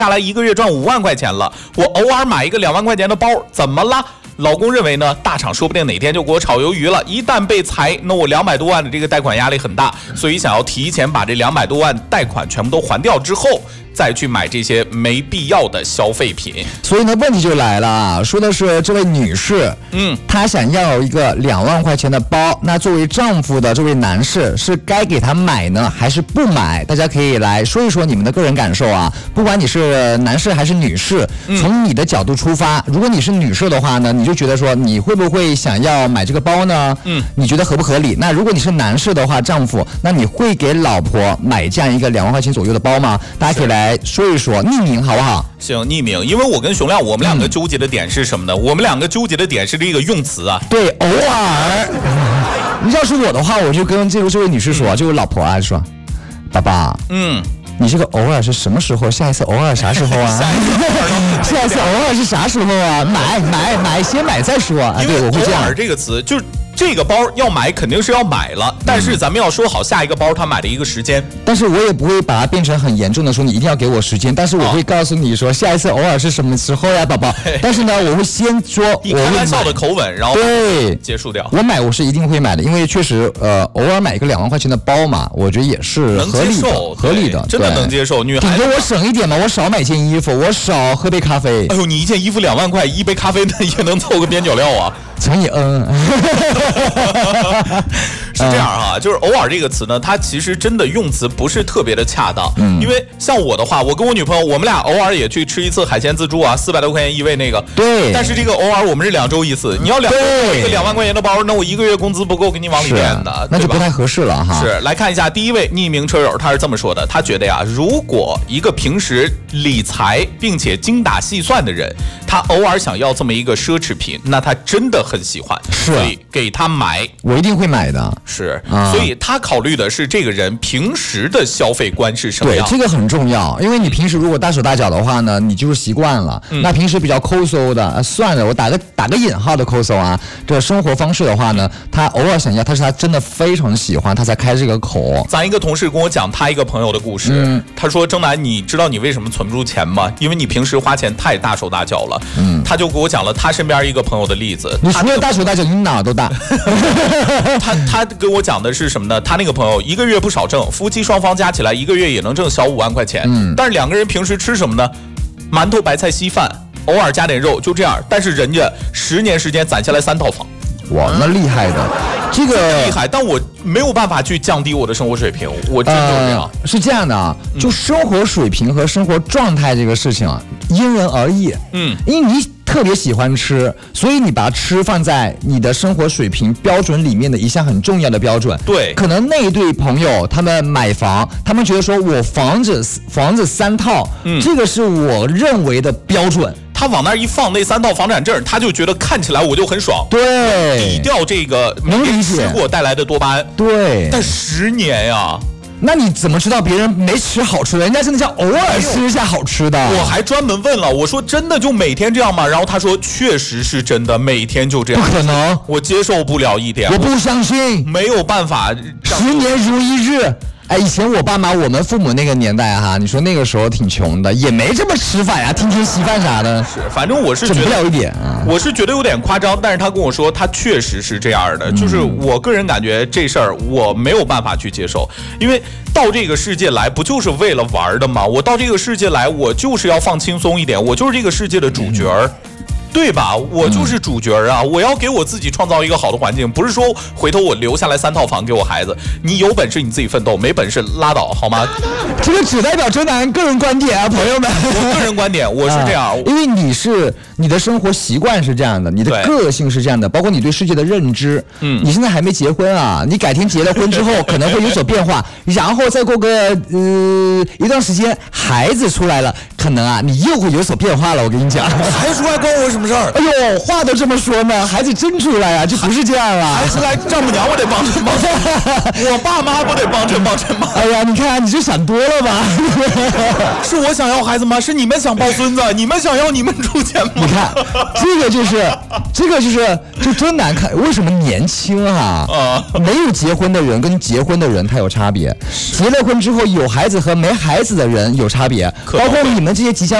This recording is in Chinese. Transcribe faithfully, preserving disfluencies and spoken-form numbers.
下来一个月赚五万块钱了，我偶尔买一个两万块钱的包，怎么了？老公认为呢，大厂说不定哪天就给我炒鱿鱼了，一旦被裁，那我两百多万的这个贷款压力很大，所以想要提前把这两百多万贷款全部都还掉之后，再去买这些没必要的消费品。 所以呢，问题就来了啊，说的是这位女士，嗯，她想要一个两万块钱的包，那作为丈夫的这位男士是该给她买呢，还是不买？大家可以来说一说你们的个人感受啊，不管你是男士还是女士，从你的角度出发，如果你是女士的话呢，你就觉得说你会不会想要买这个包呢？嗯，你觉得合不合理？那如果你是男士的话，丈夫，那你会给老婆买这样一个两万块钱左右的包吗？大家可以来说一说，匿名好不好？ 行，匿名，因为我跟熊亮我们两个纠结的点是什么呢？嗯、我们两个纠结的点是这个用词啊。 对，偶尔。要是我的话，我就跟这个这位女士说，嗯、这位老婆啊，说，爸爸，嗯。你这个偶尔是什么时候？下一次偶尔啥时候啊？下一次偶尔是啥时候啊？买买买，先买再说。 因为偶尔这个词就是。这个包要买肯定是要买了，但是咱们要说好下一个包他买的一个时间。 但是我也不会把它变成很严重的说你一定要给我时间，但是我会告诉你说下一次偶尔是什么时候呀，宝宝。但是呢，我会先说以开玩笑的口吻，然后对结束掉。 我买我是一定会买的，因为确实呃偶尔买一个两万块钱的包嘛，我觉得也是合理的，合理的， 真的能接受。女孩子，顶多我省一点嘛，我少买件衣服，我少喝杯咖啡。 哎呦，你一件衣服两万块，一杯咖啡那也能凑个边角料啊。 乘以 n 是这样哈、啊，就是偶尔这个词呢，它其实真的用词不是特别的恰当。嗯，因为像我的话，我跟我女朋友，我们俩偶尔也去吃一次海鲜自助啊，四百多块钱一位那个。 对。 但是这个偶尔我们是两周一次，你要两周一个两万块钱的包，那我一个月工资不够给你往里面的， 那就不太合适了哈。 是，来看一下第一位匿名车友，他是这么说的，他觉得呀，如果一个平时理财并且精打细算的人，他偶尔想要这么一个奢侈品，那他真的很喜欢。 是， 所以给他买， 我一定会买的。 是，啊、所以他考虑的是这个人平时的消费观是什么样。 对，这个很重要，因为你平时如果大手大脚的话呢，你就是习惯了。嗯、那平时比较抠搜的，啊、算了，我打个打个引号的抠搜啊，这生活方式的话呢，他偶尔想要，他是他真的非常喜欢，他才开这个口。 咱一个同事跟我讲他一个朋友的故事，嗯、他说：“征南，你知道你为什么存不住钱吗？因为你平时花钱太大手大脚了。”嗯，他就给我讲了他身边一个朋友的例子。 你除了大手大脚，你哪都大。 他他跟我讲的是什么呢？他那个朋友一个月不少挣，夫妻双方加起来一个月也能挣小五万块钱。嗯，但是两个人平时吃什么呢？馒头、白菜、稀饭，偶尔加点肉，就这样。但是人家十年时间攒下来三套房， 哇，那厉害的，这个厉害。但我没有办法去降低我的生活水平，我真就是这样。 呃、是这样的啊，就生活水平和生活状态这个事情啊，因人而异。嗯，因为你特别喜欢吃，所以你把吃放在你的生活水平标准里面的一项很重要的标准。 对， 可能那一对朋友他们买房，他们觉得说我房子房子三套，嗯，这个是我认为的标准。 他往那儿一放那三套房产证，他就觉得看起来我就很爽。 对， 抵掉这个能理解吃过带来的多巴胺。 对， 但十年呀。 那你怎么知道别人没吃好吃的？人家真的叫偶尔吃一下好吃的。 我还专门问了，我说真的就每天这样吗？然后他说确实是真的，每天就这样。 不可能， 我接受不了一点。 我不相信， 没有办法。 十年如一日。哎，以前我爸妈，我们父母那个年代哈，你说那个时候挺穷的，也没这么吃法呀，天天稀饭啥的。 是，反正我是觉得整不了一点啊， 我是觉得有点夸张，但是他跟我说他确实是这样的，嗯、就是我个人感觉这事儿我没有办法去接受，因为到这个世界来不就是为了玩的吗？我到这个世界来，我就是要放轻松一点，我就是这个世界的主角儿。嗯对吧？我就是主角啊！嗯、我要给我自己创造一个好的环境，不是说回头我留下来三套房给我孩子。你有本事你自己奋斗，没本事拉倒，好吗？ 这个只代表征南个人观点啊，朋友们。 我个人观点，我是这样、啊， 因为你是你的生活习惯是这样的，你的个性是这样的，包括你对世界的认知。嗯，你现在还没结婚啊，你改天结了婚之后可能会有所变化，然后再过个呃一段时间，孩子出来了，可能啊你又会有所变化了。我跟你讲， 孩子出来关我什么？ 哎呦，话都这么说呢，孩子真出来啊，就不是这样了。 孩子来，丈母娘我得帮衬帮衬，我爸妈不得帮衬帮衬吗？ 哎呀，你看你就想多了吧？ 是我想要孩子吗？是你们想抱孙子？你们想要你们出钱吗？ 你看，这个就是，这个就是就真难看。为什么年轻啊？啊，没有结婚的人跟结婚的人他有差别，结了婚之后有孩子和没孩子的人有差别，包括你们。 们这些即将